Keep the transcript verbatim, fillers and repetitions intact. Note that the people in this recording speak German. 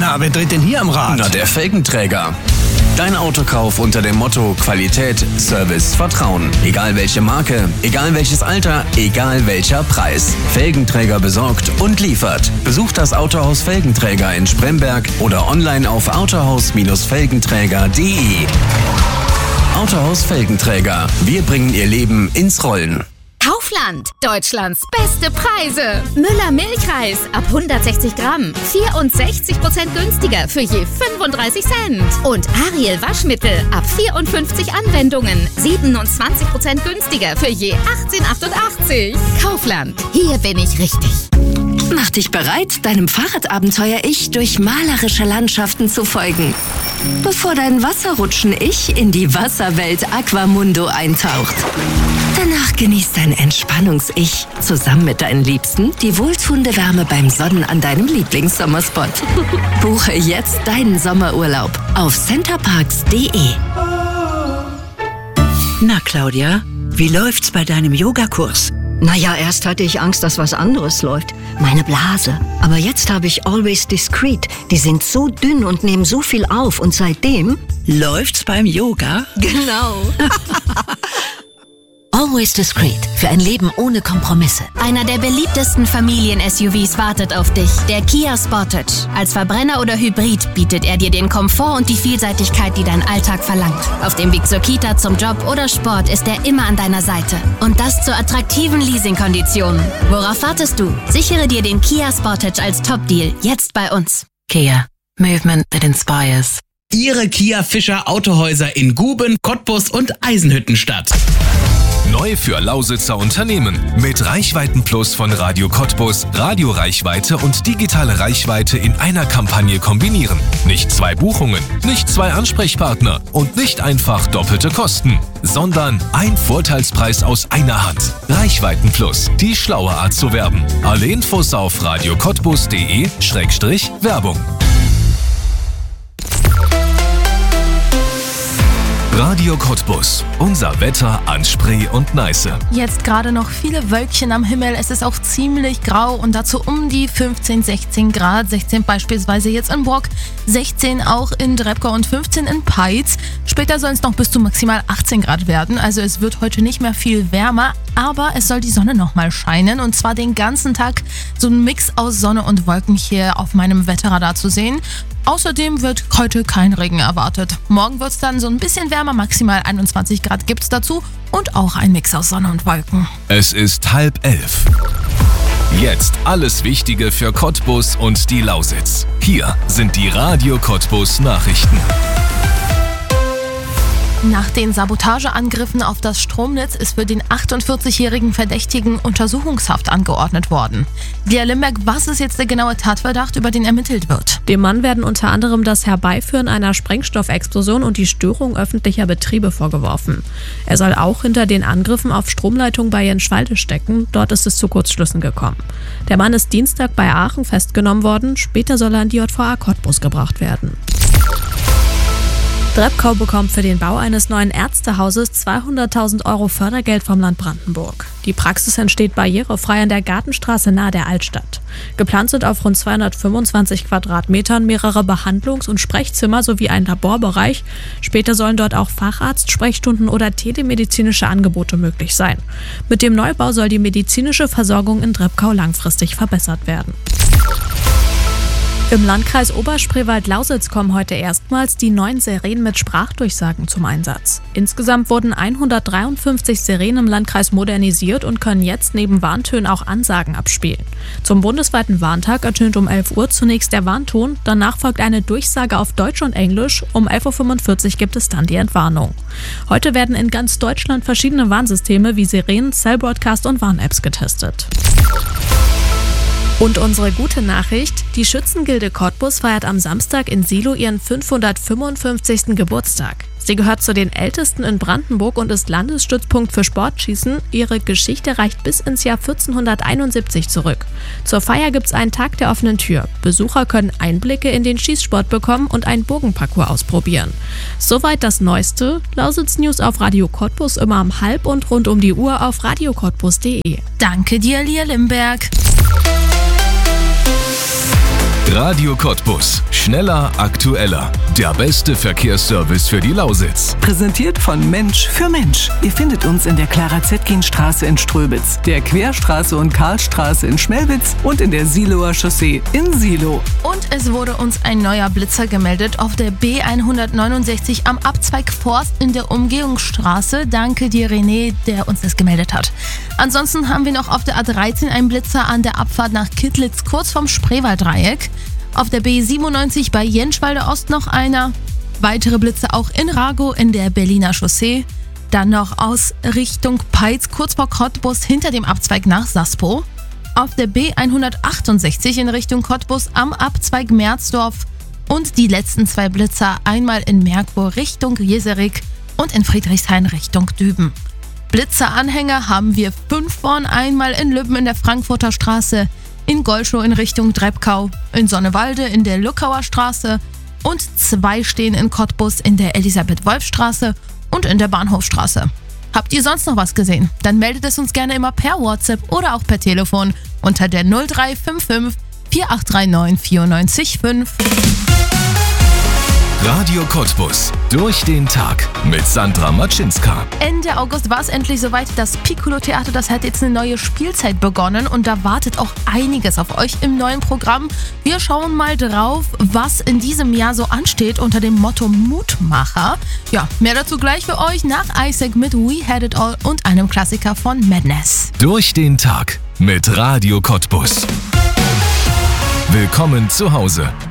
Na, wer dreht denn hier am Rad? Na, der Felgenträger. Dein Autokauf unter dem Motto Qualität, Service, Vertrauen. Egal welche Marke, egal welches Alter, egal welcher Preis. Felgenträger besorgt und liefert. Besucht das Autohaus Felgenträger in Spremberg oder online auf autohaus Felgenträger punkt de. Autohaus Felgenträger. Wir bringen Ihr Leben ins Rollen. Kaufland, Deutschlands beste Preise. Müller Milchreis ab hundertsechzig Gramm, vierundsechzig Prozent günstiger für je fünfunddreißig Cent. Und Ariel Waschmittel ab vierundfünfzig Anwendungen, siebenundzwanzig Prozent günstiger für je achtzehn achtundachtzig. Kaufland, hier bin ich richtig. Mach dich bereit, deinem Fahrradabenteuer-Ich durch malerische Landschaften zu folgen. Bevor dein Wasserrutschen-Ich in die Wasserwelt Aquamundo eintaucht. Danach genießt dein Entspannungs-Ich zusammen mit deinen Liebsten die wohltuende Wärme beim Sonnen an deinem Lieblingssommerspot. Buche jetzt deinen Sommerurlaub auf centerparks punkt de. Na, Claudia, wie läuft's bei deinem Yogakurs? Naja, erst hatte ich Angst, dass was anderes läuft. Meine Blase. Aber jetzt habe ich Always Discreet. Die sind so dünn und nehmen so viel auf. Und seitdem... Läuft's beim Yoga? Genau. Always Discreet. Für ein Leben ohne Kompromisse. Einer der beliebtesten Familien-S U Vs wartet auf dich. Der Kia Sportage. Als Verbrenner oder Hybrid bietet er dir den Komfort und die Vielseitigkeit, die dein Alltag verlangt. Auf dem Weg zur Kita, zum Job oder Sport ist er immer an deiner Seite. Und das zu attraktiven Leasingkonditionen. Worauf wartest du? Sichere dir den Kia Sportage als Top-Deal. Jetzt bei uns. Kia. Movement that inspires. Ihre Kia Fischer Autohäuser in Guben, Cottbus und Eisenhüttenstadt. Neu für Lausitzer Unternehmen. Mit Reichweiten-Plus von Radio Cottbus, Radioreichweite und digitale Reichweite in einer Kampagne kombinieren. Nicht zwei Buchungen, nicht zwei Ansprechpartner und nicht einfach doppelte Kosten, sondern ein Vorteilspreis aus einer Hand. Reichweiten-Plus, die schlaue Art zu werben. Alle Infos auf radio cottbus punkt de Schrägstrich Werbung. Radio Cottbus. Unser Wetter an Spree und Neiße. Jetzt gerade noch viele Wölkchen am Himmel. Es ist auch ziemlich grau und dazu um die fünfzehn, sechzehn Grad. sechzehn beispielsweise jetzt in Brock, sechzehn auch in Drebkau und fünfzehn in Peitz. Später soll es noch bis zu maximal achtzehn Grad werden. Also es wird heute nicht mehr viel wärmer, aber es soll die Sonne nochmal scheinen. Und zwar den ganzen Tag. So ein Mix aus Sonne und Wolken hier auf meinem Wetterradar zu sehen. Außerdem wird heute kein Regen erwartet. Morgen wird es dann so ein bisschen wärmer, maximal einundzwanzig Grad gibt es dazu und auch ein Mix aus Sonne und Wolken. Es ist halb elf. Jetzt alles Wichtige für Cottbus und die Lausitz. Hier sind die Radio Cottbus Nachrichten. Nach den Sabotageangriffen auf das Stromnetz ist für den achtundvierzigjährigen Verdächtigen Untersuchungshaft angeordnet worden. Lia Limberg, was ist jetzt der genaue Tatverdacht, über den ermittelt wird? Dem Mann werden unter anderem das Herbeiführen einer Sprengstoffexplosion und die Störung öffentlicher Betriebe vorgeworfen. Er soll auch hinter den Angriffen auf Stromleitungen bei Jenschwalde stecken. Dort ist es zu Kurzschlüssen gekommen. Der Mann ist Dienstag bei Aachen festgenommen worden. Später soll er in die J V A Cottbus gebracht werden. Drebkau bekommt für den Bau eines neuen Ärztehauses zweihunderttausend Euro Fördergeld vom Land Brandenburg. Die Praxis entsteht barrierefrei an der Gartenstraße nahe der Altstadt. Geplant sind auf rund zweihundertfünfundzwanzig Quadratmetern mehrere Behandlungs- und Sprechzimmer sowie ein Laborbereich. Später sollen dort auch Facharzt, Sprechstunden oder telemedizinische Angebote möglich sein. Mit dem Neubau soll die medizinische Versorgung in Drebkau langfristig verbessert werden. Im Landkreis Oberspreewald-Lausitz kommen heute erstmals die neuen Sirenen mit Sprachdurchsagen zum Einsatz. Insgesamt wurden hundertdreiundfünfzig Sirenen im Landkreis modernisiert und können jetzt neben Warntönen auch Ansagen abspielen. Zum bundesweiten Warntag ertönt um elf Uhr zunächst der Warnton, danach folgt eine Durchsage auf Deutsch und Englisch, um elf Uhr fünfundvierzig gibt es dann die Entwarnung. Heute werden in ganz Deutschland verschiedene Warnsysteme wie Sirenen, Cell Broadcast und Warn-Apps getestet. Und unsere gute Nachricht, die Schützengilde Cottbus feiert am Samstag in Silo ihren fünfhundertfünfundfünfzigsten Geburtstag. Sie gehört zu den ältesten in Brandenburg und ist Landesstützpunkt für Sportschießen. Ihre Geschichte reicht bis ins Jahr vierzehnhunderteinundsiebzig zurück. Zur Feier gibt es einen Tag der offenen Tür. Besucher können Einblicke in den Schießsport bekommen und einen Bogenparcours ausprobieren. Soweit das Neueste. Lausitz News auf Radio Cottbus immer um halb und rund um die Uhr auf radio cottbus punkt de. Danke dir, Lia Limberg. Radio Cottbus. Schneller, aktueller. Der beste Verkehrsservice für die Lausitz. Präsentiert von Mensch für Mensch. Ihr findet uns in der Clara-Zetkin-Straße in Ströbitz, der Querstraße und Karlstraße in Schmelwitz und in der Siloer Chaussee in Silo. Und es wurde uns ein neuer Blitzer gemeldet auf der B hundertneunundsechzig am Abzweig Forst in der Umgehungsstraße. Danke dir, René, der uns das gemeldet hat. Ansonsten haben wir noch auf der A dreizehn einen Blitzer an der Abfahrt nach Kittlitz, kurz vom Spreewalddreieck. Auf der B siebenundneunzig bei Jenschwalde Ost noch einer. Weitere Blitze auch in Ragow in der Berliner Chaussee. Dann noch aus Richtung Peitz, kurz vor Cottbus, hinter dem Abzweig nach Saspo. Auf der B hundertachtundsechzig in Richtung Cottbus am Abzweig Merzdorf. Und die letzten zwei Blitzer einmal in Merkur Richtung Jeserik und in Friedrichshain Richtung Düben. Blitzeranhänger haben wir fünf von, einmal in Lübben in der Frankfurter Straße, in Golschow in Richtung Drebkau, in Sonnewalde in der Lückauer Straße und zwei stehen in Cottbus in der Elisabeth-Wolf-Straße und in der Bahnhofstraße. Habt ihr sonst noch was gesehen? Dann meldet es uns gerne immer per WhatsApp oder auch per Telefon unter der null drei fünf fünf vier acht drei neun vier neun fünf. Radio Cottbus. Durch den Tag mit Sandra Matschinska. Ende August war es endlich soweit. Das Piccolo-Theater, das hat jetzt eine neue Spielzeit begonnen und da wartet auch einiges auf euch im neuen Programm. Wir schauen mal drauf, was in diesem Jahr so ansteht unter dem Motto Mutmacher. Ja, mehr dazu gleich für euch nach Isaac mit We Had It All und einem Klassiker von Madness. Durch den Tag mit Radio Cottbus. Willkommen zu Hause.